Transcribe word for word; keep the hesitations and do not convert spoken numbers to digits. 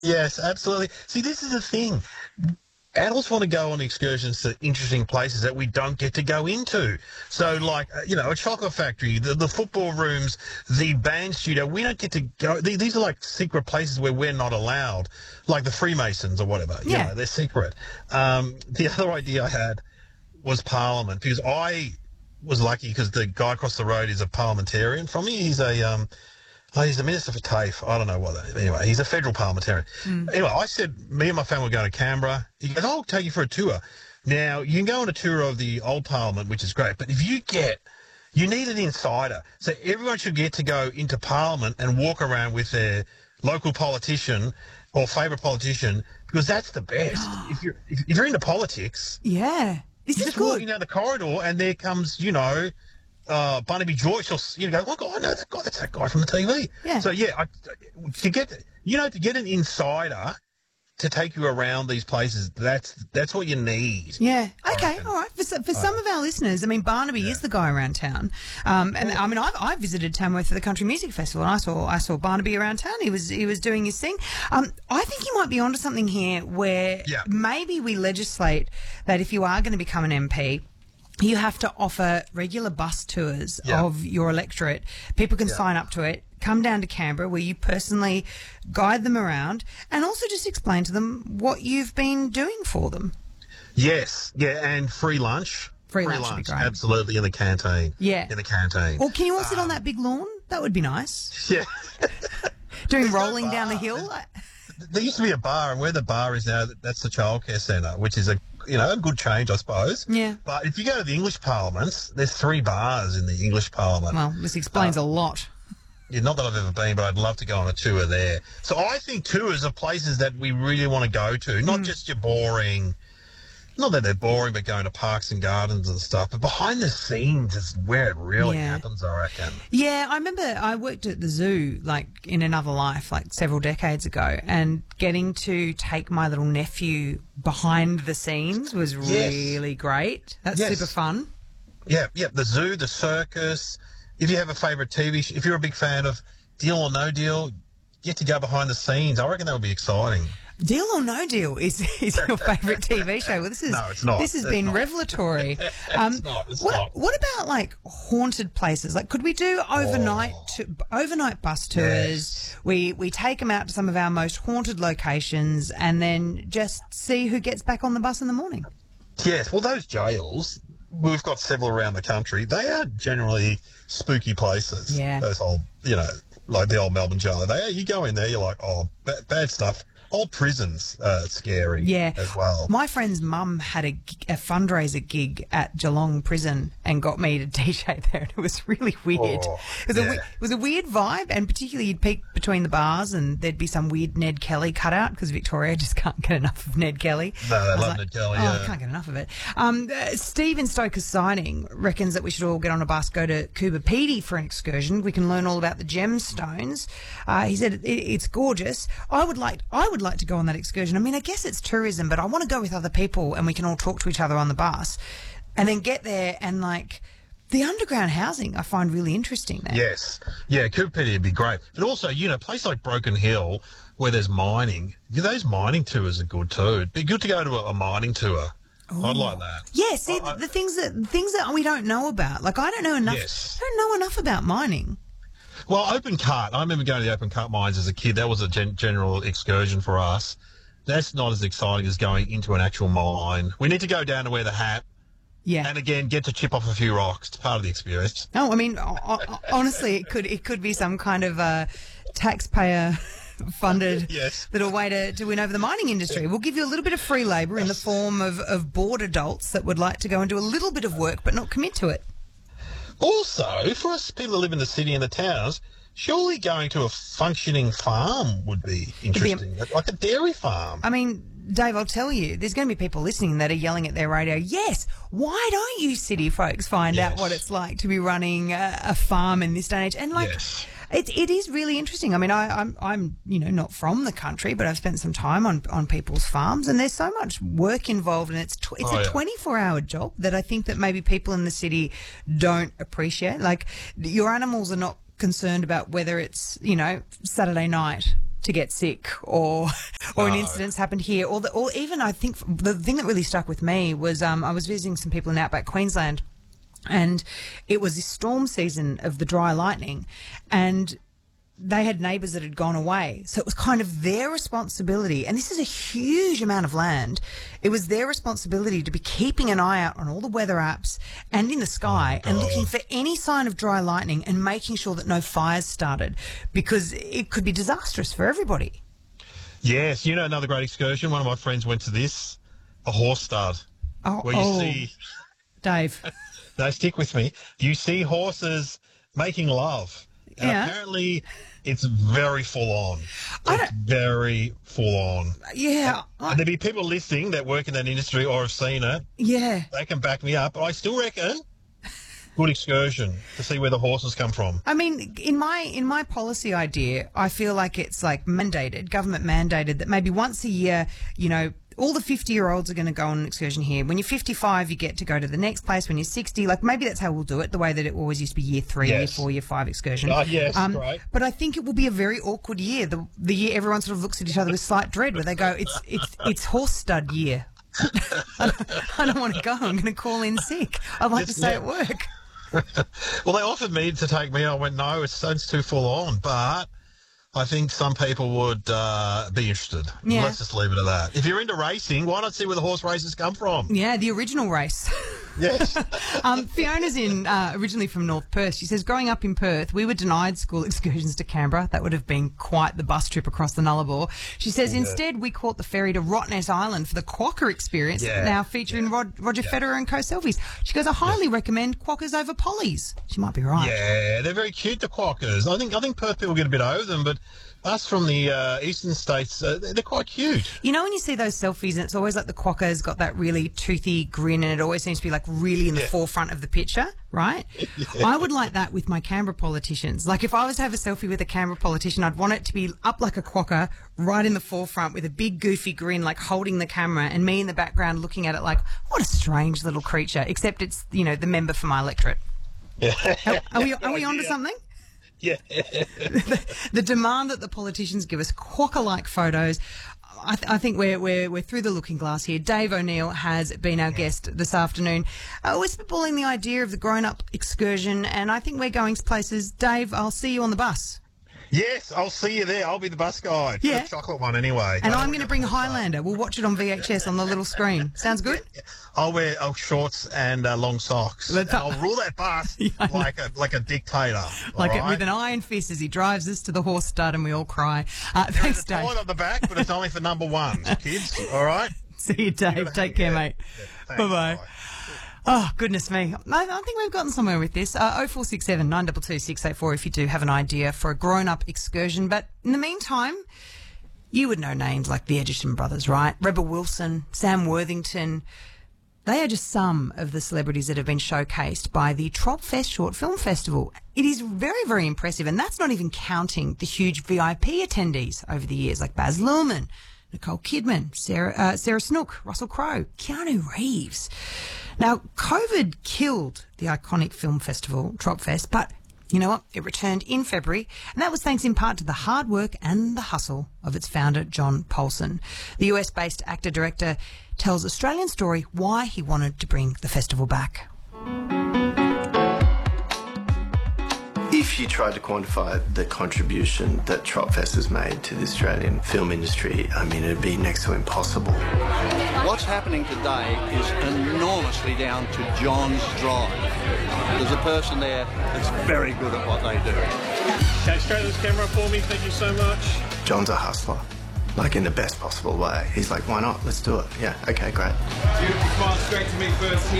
Yes, absolutely. See, this is the thing. Adults want to go on excursions to interesting places that we don't get to go into. So, like, uh, you know, a chocolate factory, the, the football rooms, the band studio, we don't get to go. These, these are like secret places where we're not allowed, like the Freemasons or whatever. You Yeah. know, they're secret. Um, the other idea I had was Parliament, because I was lucky because the guy across the road is a parliamentarian from me. He's a um, oh, he's the minister for TAFE. I don't know what. That, anyway, he's a federal parliamentarian. Anyway, I said me and my family were going to Canberra. He goes, "I'll take you for a tour." Now you can go on a tour of the old Parliament, which is great, but if you get you need an insider. So everyone should get to go into Parliament and walk around with their local politician or favourite politician, because that's the best. if you're if, if you're into politics, Yeah. This you're is just good. walking down the corridor and there comes, you know, uh, Barnaby Joyce, or you know, look, I know that guy. That's that guy from the T V. Yeah. So yeah, I, to get you know to get an insider to take you around these places, that's that's what you need. Yeah. Okay. reckon. All right. For, so- for some of our listeners, I mean, Barnaby is the guy around town. Um, and I mean, I've, I visited Tamworth for the Country Music Festival, and I saw I saw Barnaby around town. He was he was doing his thing. Um, I think you might be onto something here, where Yeah. maybe we legislate that if you are going to become an M P, you have to offer regular bus tours Yeah. of your electorate. People can Yeah. sign up to it. Come down to Canberra, where you personally guide them around, and also just explain to them what you've been doing for them. Yes, yeah, and free lunch. Free lunch would be great. absolutely, in the canteen. Yeah. in the canteen. Or can you all sit on that big lawn? That would be nice. Yeah. Doing no rolling down the bar. hill. There used to be a bar, and where the bar is now, that's the childcare centre, which is a you know a good change, I suppose. Yeah. But if you go to the English Parliaments, there's three bars in the English Parliament. Well, this explains a lot. Yeah, not that I've ever been, but I'd love to go on a tour there. So I think tours are places that we really want to go to, not just your boring. Not that they're boring, but going to parks and gardens and stuff. But behind the scenes is where it really Yeah. happens, I reckon. Yeah, I remember I worked at the zoo, like, in another life, like, several decades ago, and getting to take my little nephew behind the scenes was Yes. really great. That's Yes. super fun. Yeah, yeah, the zoo, the circus. If you have a favourite T V, sh- if you're a big fan of Deal or No Deal, get to go behind the scenes. I reckon that would be exciting. Deal or No Deal is, is your favourite T V show. Well, this is No, it's not. This has It's been not. revelatory. Um, It's not. It's what, not. what about like haunted places? Like, could we do overnight to, overnight bus tours? Oh. Yes. We we take them out to some of our most haunted locations, and then just see who gets back on the bus in the morning. Yes, well, those jails, we've got several around the country. They are generally spooky places. Yeah. Those old, you know, like the old Melbourne jail. They are, you go in there, you're like, oh, ba- bad stuff. Old prisons are scary Yeah. as well. My friend's mum had a, g- a fundraiser gig at Geelong Prison and got me to D J there, and it was really weird. Oh, it, was a, yeah. we- it was a weird vibe, and particularly you'd peek between the bars and there'd be some weird Ned Kelly cutout, because Victoria just can't get enough of Ned Kelly. No, they I was love like, Ned Kelly, Oh, yeah. I can't get enough of it. Um, uh, Stephen Stoker's Signing reckons that we should all get on a bus, go to Coober Pedy for an excursion. We can learn all about the gemstones. Uh, he said it, it's gorgeous. I would like I would like to go on that excursion. I mean, I guess it's tourism, but I want to go with other people and we can all talk to each other on the bus, and then get there and like the underground housing I find really interesting there. Yes. Yeah, Coopity would be great. But also, you know, a place like Broken Hill where there's mining, yeah, those mining tours are good too. It'd be good to go to a, a mining tour. I'd like that. Yeah, see, I- I- the, the things that the things that we don't know about. Like, I don't know enough. Yes. I don't know enough about mining. Well, open cut. I remember going to the open cut mines as a kid. That was a gen- general excursion for us. That's not as exciting as going into an actual mine. We need to go down to wear the hat Yeah. and again get to chip off a few rocks. It's part of the experience. No, I mean, o- o- honestly, it could it could be some kind of uh, taxpayer funded Yes. little way to, to win over the mining industry. We'll give you a little bit of free labour in the form of, of bored adults that would like to go and do a little bit of work but not commit to it. Also, for us people who live in the city and the towns, surely going to a functioning farm would be interesting, like a dairy farm. I mean, Dave, I'll tell you, there's going to be people listening that are yelling at their radio, yes, why don't you city folks find out Yes. what it's like to be running a, a farm in this day and age? And like, Yes. it, it is really interesting. I mean, I, I'm, I'm, you know, not from the country, but I've spent some time on, on people's farms, and there's so much work involved, and it's, tw- it's Oh, a yeah. twenty-four hour job that I think that maybe people in the city don't appreciate. Like, your animals are not concerned about whether it's, you know, Saturday night to get sick, or or an No. incident's happened here, or the, or even I think the thing that really stuck with me was um, I was visiting some people in outback Queensland, and it was the storm season of the dry lightning, and they had neighbours that had gone away. So it was kind of their responsibility, and this is a huge amount of land. It was their responsibility to be keeping an eye out on all the weather apps and in the sky Oh, and God. looking for any sign of dry lightning and making sure that no fires started, because it could be disastrous for everybody. Yes, you know another great excursion. One of my friends went to this, a horse stud, Oh, where you oh, see. Dave. No, stick with me. You see horses making love. And Yeah. apparently it's very full on. I It's very full on. Yeah. I- And there'll be people listening that work in that industry or have seen it. yeah. They can back me up. But I still reckon good excursion to see where the horses come from. I mean, in my in my policy idea, I feel like it's like mandated, government mandated, that maybe once a year, you know, all the fifty-year-olds are going to go on an excursion here. When you're fifty-five, you get to go to the next place. When you're sixty, like maybe that's how we'll do it, the way that it always used to be year three, year Yes. four, year five excursion. Oh, yes, Um, right. But I think it will be a very awkward year, the the year everyone sort of looks at each other with slight dread, where they go, it's it's it's horse stud year. I don't, I don't want to go. I'm going to call in sick. I'd like to It's stay not- at work. Well, they offered me to take me. I went, no, it's, it's too full on. But I think some people would uh, be interested. Yeah. Let's just leave it at that. If you're into racing, why not see where the horse races come from? Yeah, the original race. Yes. Um, Fiona's in uh, originally from North Perth. She says, growing up in Perth, we were denied school excursions to Canberra. That would have been quite the bus trip across the Nullarbor. She says, instead, we caught the ferry to Rottnest Island for the Quokka experience, Yeah. now featuring Rod- Roger Federer and co-selfies. She goes, I highly recommend Quokkas over Pollies. She might be right. Yeah, they're very cute, the quackers. I think I think Perth people get a bit over them, but us from the uh, eastern states, uh, they're quite cute. You know when you see those selfies and it's always like the Quokka's got that really toothy grin and it always seems to be like really in the Yeah. forefront of the picture, right? I would like that with my Canberra politicians. Like if I was to have a selfie with a Canberra politician, I'd want it to be up like a Quokka, right in the forefront with a big goofy grin, like holding the camera, and me in the background looking at it like, what a strange little creature, except it's, you know, the member for my electorate. Yeah. Are we, are we onto something? Yeah. The demand that the politicians give us Quokka-like photos. I, th- I think we're, we're we're through the looking glass here. Dave O'Neill has been our guest this afternoon. Uh, we're spitballing the idea of the grown-up excursion, and I think we're going to places. Dave, I'll see you on the bus. Yes, I'll see you there. I'll be the bus guide. For Yeah. the chocolate one anyway. And Don't I'm worry going to about bring that. Highlander. We'll watch it on V H S on the little screen. Sounds good? I'll wear uh, shorts and uh, long socks. Let's- And I'll rule that bus Yeah, I know. like a like a dictator. Like all it, right? with an iron fist as he drives us to the horse stud and we all cry. Uh, There's thanks, a Dave. toilet at the back, but it's only for number ones, kids. All right? See you, Dave. Take care, Yeah. mate. Yeah, thanks. Bye-bye. Oh, goodness me. I, I think we've gotten somewhere with this. Uh, oh four six seven, nine two two, six eight four if you do have an idea for a grown-up excursion. But in the meantime, you would know names like the Edgerton brothers, right? Rebel Wilson, Sam Worthington. They are just some of the celebrities that have been showcased by the Trop Fest Short Film Festival. It is very, very impressive, and that's not even counting the huge V I P attendees over the years like Baz Luhrmann, Nicole Kidman, Sarah, uh, Sarah Snook, Russell Crowe, Keanu Reeves. Now, COVID killed the iconic film festival, Trop Fest, but you know what? It returned in February, and that was thanks in part to the hard work and the hustle of its founder, John Paulson. The U S-based actor-director tells Australian Story why he wanted to bring the festival back. If you tried to quantify the contribution that Tropfest has made to the Australian film industry, I mean, it'd be next to impossible. What's happening today is enormously down to John's drive. There's a person there that's very good at what they do. Okay, straight this camera for me, thank you so much. John's a hustler, like in the best possible way. He's like, why not? Let's do it. Yeah, okay, great. Beautiful smile straight to me first.